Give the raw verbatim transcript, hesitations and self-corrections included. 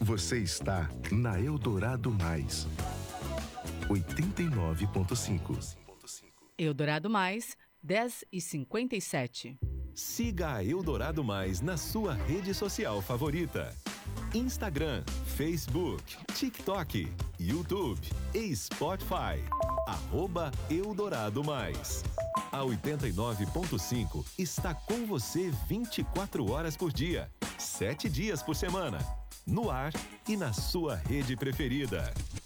Você está na Eldorado Mais, oitenta e nove ponto cinco. Eldorado Mais, dez e cinquenta e sete. Siga a Eldorado Mais na sua rede social favorita: Instagram, Facebook, TikTok, YouTube e Spotify. Arroba Eldorado Mais. A oitenta e nove ponto cinco está com você vinte e quatro horas por dia, sete dias por semana. No ar e na sua rede preferida.